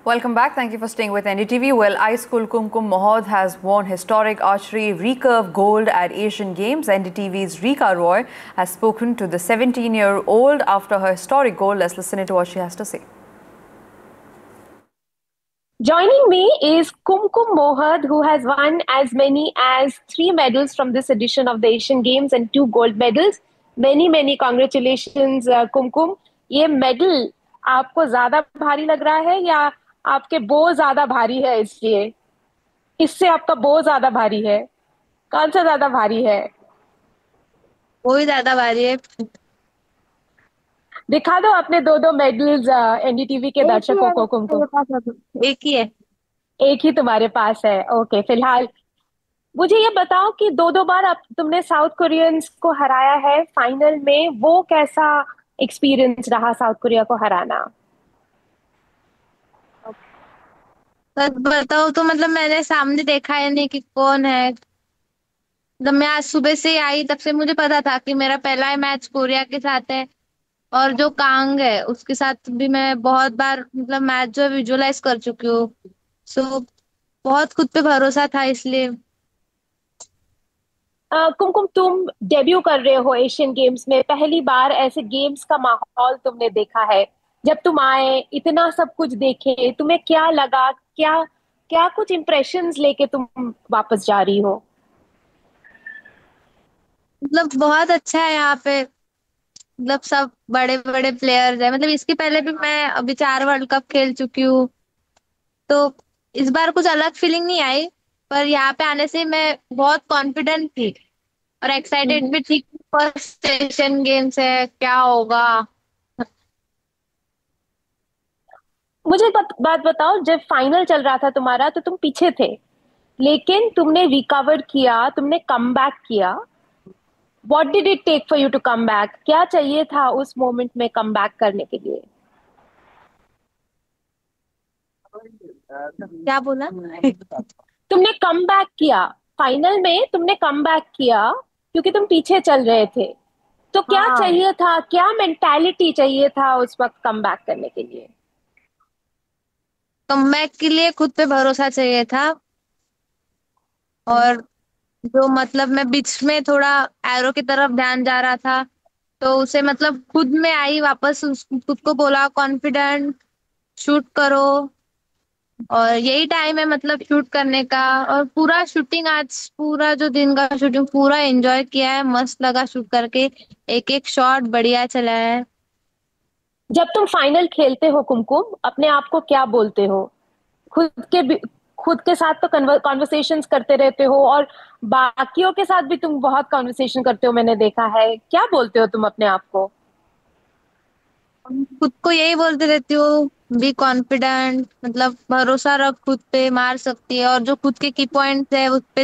Welcome back. Thank you for staying with NDTV. Well, Ice School Kumkum Mohod has won historic archery recurve gold at Asian Games. NDTV's Rika Roy has spoken to the 17-year-old after her historic goal. Let's listen to what she has to say. Joining me is Kumkum Mohad, who has won as many as 3 medals from this edition of the Asian Games and 2 gold medals. Many congratulations, Kumkum. ये medal आपको ज्यादा भारी लग रहा है या आपके बो ज्यादा भारी है इसलिए? इससे आपका बो ज्यादा भारी है? कौन सा ज्यादा भारी है? वो ही ज्यादा भारी है। दिखा दो अपने दो मेडल्स एनडीटीवी के दर्शकों को, कुमकुम। एक ही है। एक ही तुम्हारे पास है? ओके, फिलहाल मुझे ये बताओ कि दो बार अब तुमने साउथ कोरियंस को हराया है फाइनल में। वो कैसा एक्सपीरियंस रहा साउथ कोरिया को हराना? सच बताओ तो मैंने सामने देखा है नहीं कि कौन है। जब मैं आज सुबह से आई तब से मुझे पता था कि मेरा पहला ही मैच कोरिया के साथ है। और जो कांग है उसके साथ भी मैं बहुत बार मैच जो विजुअलाइज कर चुकी हूँ। सो बहुत खुद पे भरोसा था इसलिए। कुमकुम, तुम डेब्यू कर रहे हो एशियन गेम्स में, पहली बार ऐसे गेम्स का माहौल तुमने देखा है। जब तुम आए, इतना सब कुछ देखे, तुम्हें क्या लगा? क्या क्या कुछ इम्प्रेशंस लेके तुम वापस जा रही हो? बहुत अच्छा है यहाँ पे। सब बड़े बड़े प्लेयर्स है। इसके पहले भी मैं अभी 4 वर्ल्ड कप खेल चुकी हूँ। तो इस बार कुछ अलग फीलिंग नहीं आई। पर यहाँ पे आने से मैं बहुत कॉन्फिडेंट थी और एक्साइटेड हम्म। भी थी। फर्स्ट एशियन गेम्स है, क्या होगा। मुझे बात बताओ, जब फाइनल चल रहा था तुम्हारा तो तुम पीछे थे, लेकिन तुमने रिकवर किया, तुमने कम बैक किया। What did it take for you to come back? क्या चाहिए था उस मोमेंट में कम बैक करने के लिए? क्या बोला? तुमने कम बैक किया फाइनल में, तुमने कम बैक किया क्योंकि तुम पीछे चल रहे थे। तो क्या हाँ, चाहिए था, क्या मेंटालिटी चाहिए था उस वक्त कम बैक करने के लिए? कमबैक के लिए खुद पे भरोसा चाहिए था। और जो मैं बीच में थोड़ा एरो की तरफ ध्यान जा रहा था। तो उसे खुद में आई वापस, खुद को बोला कॉन्फिडेंट, शूट करो। और यही टाइम है शूट करने का। और पूरा शूटिंग, आज पूरा जो दिन का शूटिंग पूरा एंजॉय किया है। मस्त लगा शूट करके। एक एक शॉट बढ़िया चला है। जब तुम फाइनल खेलते हो कुमकुम, अपने आप को क्या बोलते हो? खुद के खुद के साथ तो कॉन्वर्सेशंस करते रहते हो, और बाकियों के साथ भी तुम बहुत कॉन्वर्सेशन करते हो, मैंने देखा है। क्या बोलते हो तुम अपने आप को? खुद को यही बोलते रहती हूँ, बी कॉन्फिडेंट, भरोसा रख, खुद पे मार सकती है। और जो खुद के की पॉइंट्स है उस पे